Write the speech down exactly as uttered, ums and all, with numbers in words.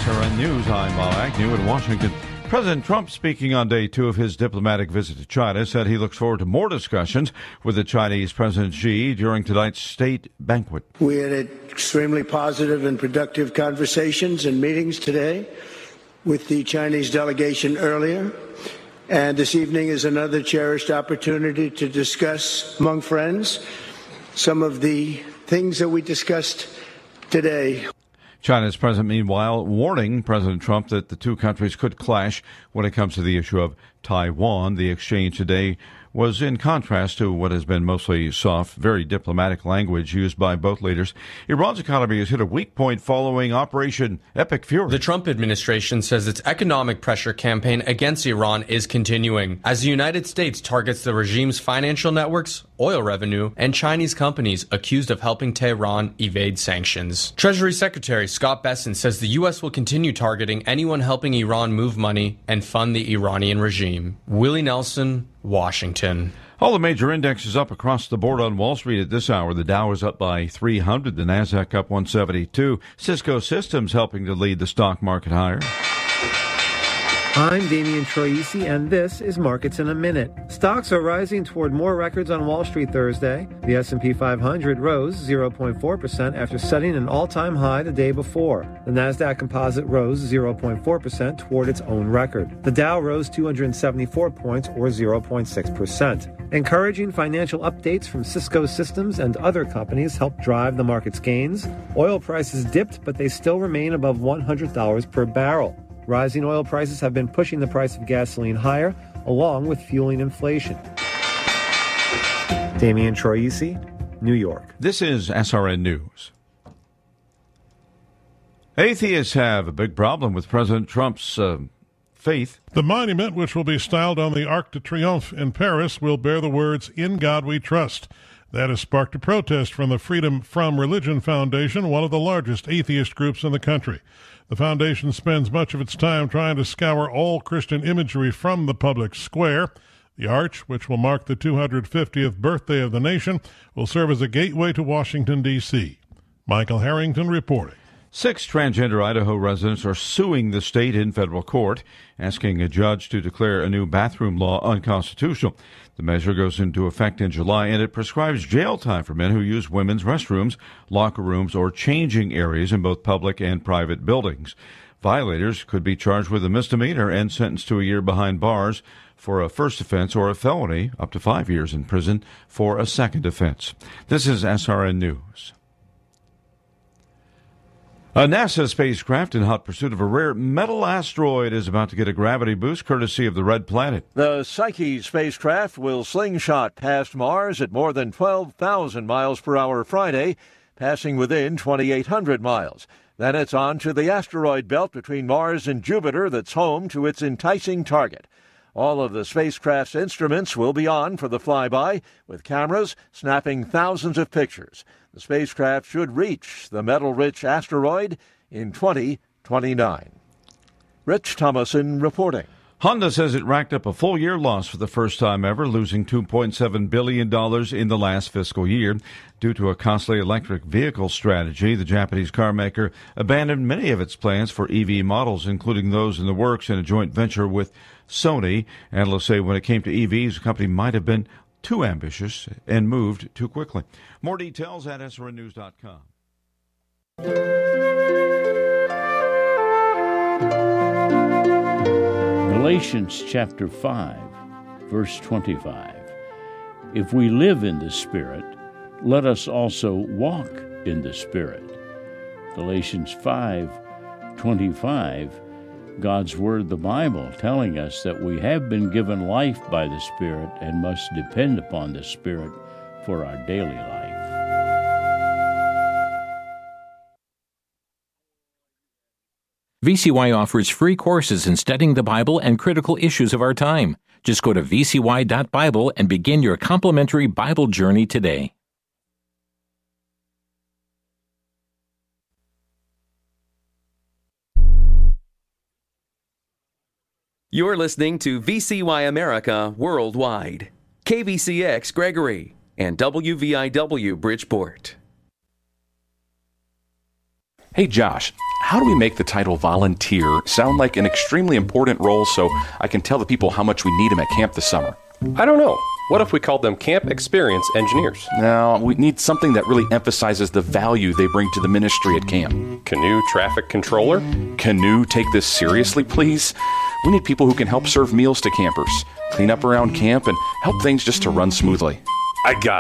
S R N News, I'm Bob Agnew in Washington. President Trump, speaking on day two of his diplomatic visit to China, said he looks forward to more discussions with the Chinese President Xi during tonight's state banquet. We had extremely positive and productive conversations and meetings today with the Chinese delegation earlier. And this evening is another cherished opportunity to discuss among friends some of the things that we discussed today. China's president, meanwhile, warning President Trump that the two countries could clash when it comes to the issue of Taiwan. The exchange today was in contrast to what has been mostly soft, very diplomatic language used by both leaders. Iran's economy has hit a weak point following Operation Epic Fury. The Trump administration says its economic pressure campaign against Iran is continuing as the United States targets the regime's financial networks, oil revenue, and Chinese companies accused of helping Tehran evade sanctions. Treasury Secretary Scott Bessent says the U S will continue targeting anyone helping Iran move money and fund the Iranian regime. Willie Nelson, Washington. All the major indexes up across the board on Wall Street at this hour. The Dow is up by three hundred, the Nasdaq up one seventy-two. Cisco Systems helping to lead the stock market higher. I'm Damian Troisi, and this is Markets in a Minute. Stocks are rising toward more records on Wall Street Thursday. The S and P five hundred rose zero point four percent after setting an all-time high the day before. The Nasdaq Composite rose zero point four percent toward its own record. The Dow rose two hundred seventy-four points, or zero point six percent. Encouraging financial updates from Cisco Systems and other companies helped drive the market's gains. Oil prices dipped, but they still remain above one hundred dollars per barrel. Rising oil prices have been pushing the price of gasoline higher, along with fueling inflation. Damian Troisi, New York. This is S R N News. Atheists have a big problem with President Trump's uh, faith. The monument, which will be styled on the Arc de Triomphe in Paris, will bear the words, "In God We Trust." That has sparked a protest from the Freedom From Religion Foundation, one of the largest atheist groups in the country. The foundation spends much of its time trying to scour all Christian imagery from the public square. The arch, which will mark the two hundred fiftieth birthday of the nation, will serve as a gateway to Washington, D C Michael Harrington reporting. Six transgender Idaho residents are suing the state in federal court, asking a judge to declare a new bathroom law unconstitutional. The measure goes into effect in July, and it prescribes jail time for men who use women's restrooms, locker rooms, or changing areas in both public and private buildings. Violators could be charged with a misdemeanor and sentenced to a year behind bars for a first offense, or a felony, up to five years in prison for a second offense. This is S R N News. A NASA spacecraft in hot pursuit of a rare metal asteroid is about to get a gravity boost courtesy of the Red Planet. The Psyche spacecraft will slingshot past Mars at more than twelve thousand miles per hour Friday, passing within twenty-eight hundred miles. Then it's on to the asteroid belt between Mars and Jupiter that's home to its enticing target. All of the spacecraft's instruments will be on for the flyby, with cameras snapping thousands of pictures. The spacecraft should reach the metal-rich asteroid in twenty twenty-nine. Rich Thomason reporting. Honda says it racked up a full-year loss for the first time ever, losing two point seven billion dollars in the last fiscal year. Due to a costly electric vehicle strategy, the Japanese car maker abandoned many of its plans for E V models, including those in the works in a joint venture with Sony. Analysts say when it came to E Vs, the company might have been too ambitious and moved too quickly. More details at S R N news dot com. Galatians chapter five, verse twenty-five. If we live in the Spirit, let us also walk in the Spirit. Galatians five, twenty-five. God's Word, the Bible, telling us that we have been given life by the Spirit and must depend upon the Spirit for our daily life. V C Y offers free courses in studying the Bible and critical issues of our time. Just go to v c y dot bible and begin your complimentary Bible journey today. You're listening to V C Y America Worldwide, K V C X Gregory, and W V I W Bridgeport. Hey Josh, how do we make the title volunteer sound like an extremely important role so I can tell the people how much we need them at camp this summer? I don't know. What if we called them Camp Experience Engineers? No, we need something that really emphasizes the value they bring to the ministry at camp. Canoe Traffic Controller? Canoe, take this seriously, please? We need people who can help serve meals to campers, clean up around camp, and help things just to run smoothly. I got